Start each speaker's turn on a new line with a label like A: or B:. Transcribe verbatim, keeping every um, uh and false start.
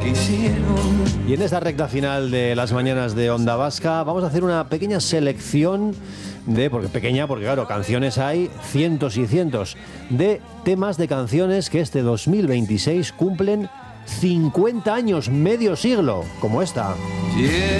A: quisieron.
B: Y en esta recta final de las mañanas de Onda Vasca vamos a hacer una pequeña selección de, porque pequeña, porque claro, canciones hay cientos y cientos, de temas de canciones que este dos mil veintiséis cumplen cincuenta años, medio siglo, como esta.
A: Yeah.